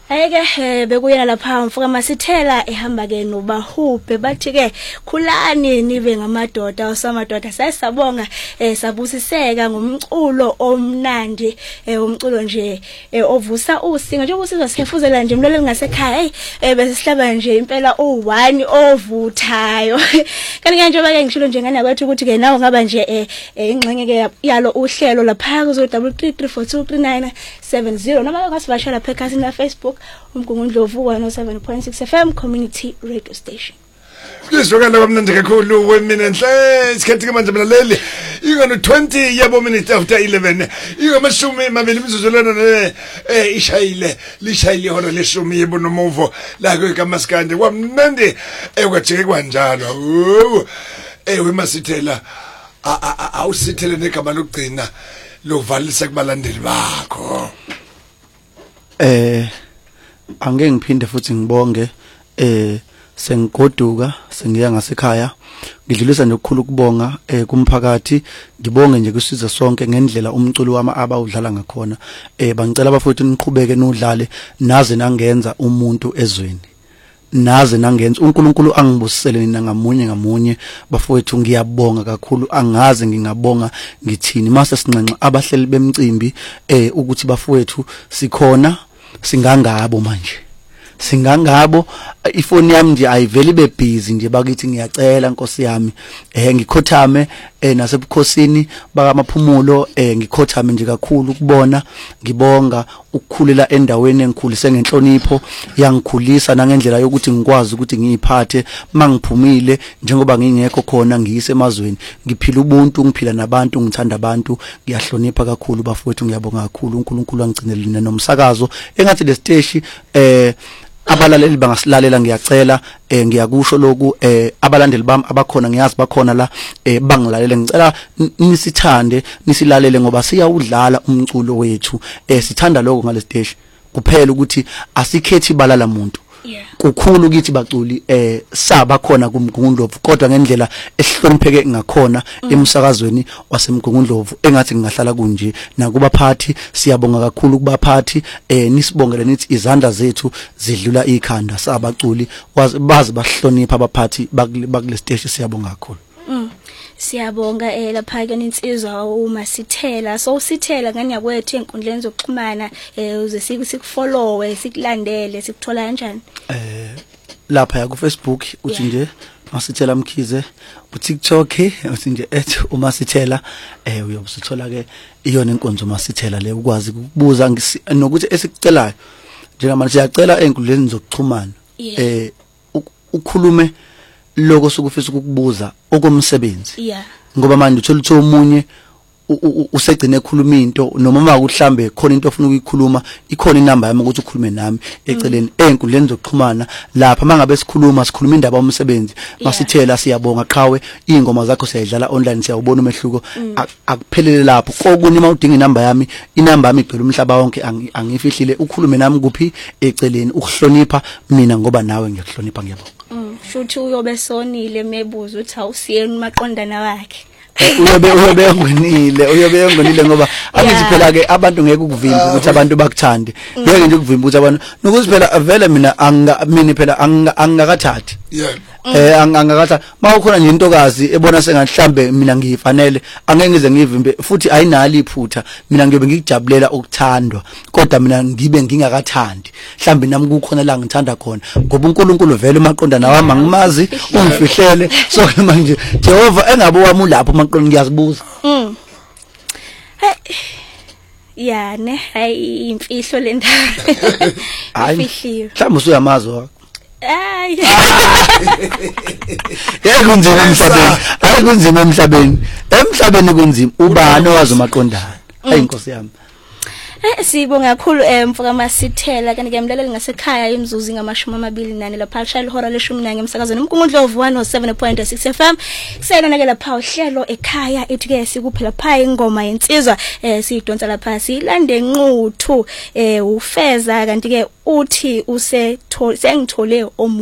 Ayeke bekuyena lapha mfoka Masithela ehamba ke noBahubhe bathi ke khulani nibe ngamadoda osamadoda sayisabonga sabusiseka ngomculo omnandi umculo nje ovusa usinga njengoba usizwa sihefuzela nje umloleli ngasekhaya bese sihlaba nje impela u1 ovuthayo kanti ke njengoba ke ngishilo nje ngana kwethu ukuthi ke nawo ngaba nje ingxenye ke yalo uhlelo lapha kuzo W33423970 noma ngasibashela lapha ekhasini la Facebook umgungundlovu 107.6 FM community radio station. Lizwakala kamnandi kakhulu wemina enhle isikhathi manje mlaleli ingano 20 yabo minutes after 11 ingamashumi mabili imizuzulwana ishayile lishayile ihora leshumi yebo nomuvo la kweKamaskande kwamnandi ekwajike kwanjalo weMasithela awusithele negama lokugcina lovalisa kubalandeli bakho. Angeke ngiphinde futhi ngibonge sengigoduka sengiya ngasekhaya ngidlulisa nje ukukhulu ukubonga kumphakathi ngibonge nje kusiza sonke ngendlela umculo wami abawudlala ngakhona bangicela bafowethu niqhubeke nodlale naze nangenza umuntu ezweni naze nangenza uNkulunkulu angibusisele nina ngamunye bafowethu ngiyabonga kakhulu angaze ngingabonga ngithini mase sinxenxa abahleli bemcimbi ukuthi bafowethu sikhona singangabo manje singangabo ifoni yami nje ayiveli be busy nje bakithi ngiyacela Nkosi yami ngikhothame nasebukhosini bakamaphumulo ngikhothame nje kakhulu ukubona ngibonga ukukhulela endaweni engikhulise ngenhlonipho yangikhulisa nangendlela yokuthi ngikwazi ukuthi ngiyiphathe mangiphumile njengoba ngingekho khona ngiyise emazweni ngiphila ubuntu ngiphila nabantu ngithanda abantu ngiyahlonipha kakhulu bafowethu ngiyabonga kakhulu uNkulunkulu angigcinele nomsakazo engathi le stage abalaleli bangasilalela ngiyacela ngiyakusho lokhu abalandeli bami abakhona ngiyazi bakhona la bangilalele ngicela nisithande nisilalele ngoba siyawudlala umculo wethu sithanda lokho ngale stage kuphela ukuthi asikhethi balala umuntu kukhulu kithi baculi saba khona kumgungundlovu kodwa ngendlela esihlonipheke ngakhona emsakazweni wasemgungundlovu engathi ngingahlala kunje nakubaphathi siyabonga kakhulu kubaphathi nisibongele nithi izandla zethu zidlula ikhanda sabaculi bazi bahlonipha abaphathi bakule stage siyabonga kakhulu. Siyabonga lapha ke ninsizwa uMasithela so usithela ngani yakwethu enkundleni zokuxhumana uze sikufollowe sikulandele sikuthola kanjani lapha ya ku Facebook uthi nje Masithela Mkhize ku TikTok uthi nje @uMasithela uyobusithola ke iyona inkonzo Masithela le ukwazi ukubuza nokuthi esikucelayo njengamanje siyacela enkundleni zokuxhumana ukhulume lokho sokufisa ukukubuza okomsebenzi ngoba manje uthola ukuthi omunye usegcine ekhuluma into noma makuhlambe khona into ofuna ukuyikhuluma ikhona inamba yami ukuthi ukhulume nami eceleni enkundleni zokuxhumana lapha mangabe sikhuluma indaba yomsebenzi Masithela siyabonga qhawe ingoma zakho siyayidlala online siyawubona umehluko akuphelele lapho kokunye mawudinga inamba yami igcwele umhlaba wonke angifihlile ukhulume nami kuphi eceleni ukuhlonipha mina ngoba nawe ngiyakuhlonipha ngiyabonga futhi uyobe sonile mebuza uthi awusiyeni maqondana wakhe uyobe ngonile ngoba angithi phela ke abantu ngeke ukuvimba ukuthi abantu bakuthande ngeke nje ukuvimba ukuthi abantu nokuthi phela vele mina phela angakathathi angakatha mawukhona nje intokazi ebona sengahlambe mina ngiyifanele angeke ngize ngivimbe futhi ayinali iphutha mina ngiyobe ngikujabulela ukuthandwa kodwa mina ngibe ngingakathandi mhlambe nami kukhona la ngithanda khona ngoba uNkulunkulu vele umaqondana wami angimazi ungifihlele so manje Jehova engabe wami ulapho maqondo ngiyazibuza ne hayi imfihlo le ndaba imfihliwe mhlawumbe usuyamazo kunzima emhlabeni kunzima ubani owazi umaqondana Nkosi yami sibonga kakhulu mfoka Masithela kanti ke mlaleli ngasekhaya imzuzu ngama24 lapha shayile ihora le11 emsakazweni umgungundlovu 107.6 FM kusayona ke lapha uhlelo ekhaya ethi ke sikuphela pha ingoma yensizwa siyidonsa lapha silande nquthu ufeza kanti ke uthi sengithole